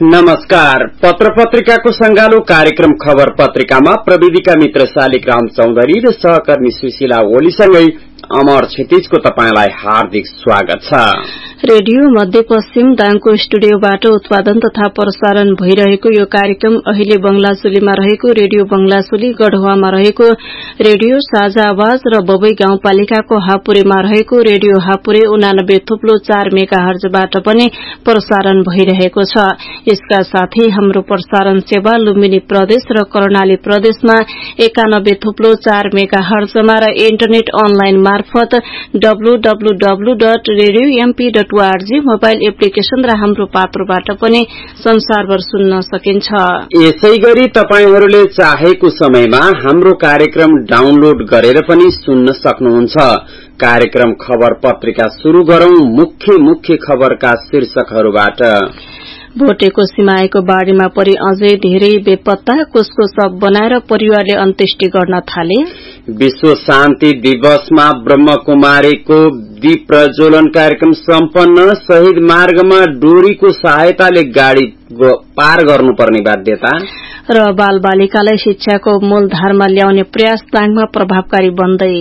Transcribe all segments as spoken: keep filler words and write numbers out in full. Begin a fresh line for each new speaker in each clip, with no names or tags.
नमस्कार। पत्र पत्रिकाको संगालो कार्यक्रम खबर पत्रिकामा प्रविधिका मित्र शालिग्राम चौधरी र सहकर्मी सुशीला ओलीसँगै अमर क्षितिजको तपाईंलाई हार्दिक स्वागत छ।
रेडियो मध्यपश्चिम दाङको स्टुडियोबाट उत्पादन तथा प्रसारण भइरहेको यो कार्यक्रम अहिले बंगलासुलीमा रहेको रेडियो बंगलासुली, गढवामा रहेको रेडियो साझा आवाज र बबई गाउँपालिकाको हापुरेमा रहेको रेडियो हापुरे उनानब्बे थुप्लो चार मेगा हर्जबाट पनि प्रसारण भइरहेको छ। यसका साथै हाम्रो प्रसारण सेवा लुम्बिनी प्रदेश र कर्णाली प्रदेशमा एकानब्बे थुप्लो चार मेगा हर्जमा र इन्टरनेट अनलाइन मार्फत W W W dot radio MP dot ORG mobile application र हाम्रो पात्रोबाट पनि संसारभर सुन्न सकिन्छ।
यसै गरी तपाईहरूले चाहेको समयमा हाम्रो कार्यक्रम डाउनलोड गरेर पनि सुन्न सक्नुहुन्छ। कार्यक्रम खबर पत्रिका शुरू गरौं मुख्य मुख्य खबरका शीर्षकहरूबाट।
भोटेको सिमाएको बाढ़ीमा परि अझै धेरै बेपत्ता, कसको शव बनाएर परिवारले अन्त्येष्टि गर्न थाले।
विश्व शान्ति दिवसमा ब्रह्मकुमारीको दीप प्रज्वलन कार्यक्रम सम्पन्न। शहीद मार्गमा डोरीको सहायताले गाड़ी पार गर्नुपर्ने बाध्यता
र बाल बालिकालाई शिक्षाको मूलधारमा ल्याउने प्रयास दाङमा प्रभावकारी बन्दै।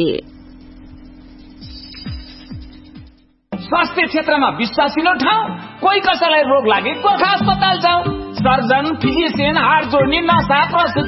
स्वास्थ्य क्षेत्रमा विश्वासिलो ठाउँ, कोही कसैलाई रोग लागे गोर्खा अस्पताल जाऊ। सर्जन, फिजिशियन, हाड जोड्ने, नसा, प्रस्तुति